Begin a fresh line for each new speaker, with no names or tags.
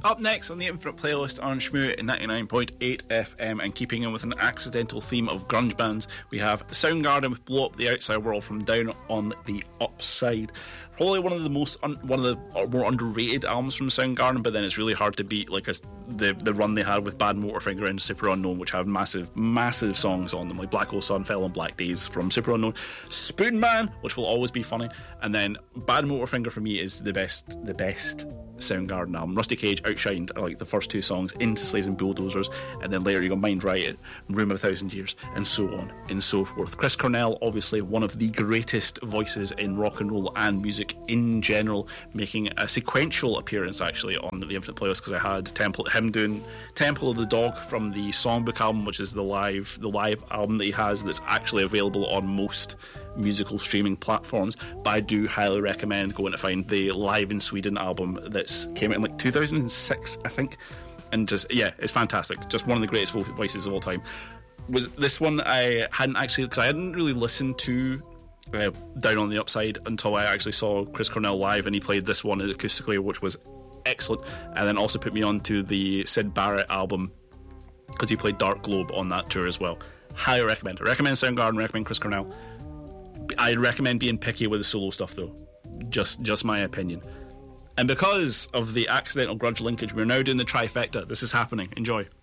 Up next on the Infinite Playlist on Shmoo 99.8 FM, and keeping in with an accidental theme of grunge bands, we have Soundgarden with Blow Up the Outside World from Down on the Upside. Probably one of the more underrated albums from Soundgarden, but then it's really hard to beat the run they had with Bad Motorfinger and Super Unknown, which have massive songs on them, like Black Hole Sun, Fell on Black Days from Super Unknown, Spoon Man, which will always be funny, and then Bad Motorfinger for me is the best Soundgarden album. Rusty Cage outshined like the first two songs, Into Slaves and Bulldozers, and then later you go Mind Riot, Room of a Thousand Years, and so on and so forth. Chris Cornell, obviously one of the greatest voices in rock and roll and music in general, making a sequential appearance actually on the Infinite Playlist, because I had him doing Temple of the Dog from the Songbook album, which is the live album that he has that's actually available on most musical streaming platforms, but I do highly recommend going to find the Live in Sweden album that's came out in like 2006 I think, and just it's fantastic, just one of the greatest voices of all time. Was this one I hadn't actually, because I hadn't really listened to Down on the Upside until I actually saw Chris Cornell live, and he played this one acoustically, which was excellent, and then also put me on to the Syd Barrett album because he played Dark Globe on that tour as well. Highly recommend Soundgarden, recommend Chris Cornell. I'd recommend being picky with the solo stuff though, just my opinion. And because of the accidental grudge linkage, we're now doing the trifecta. This is happening. Enjoy.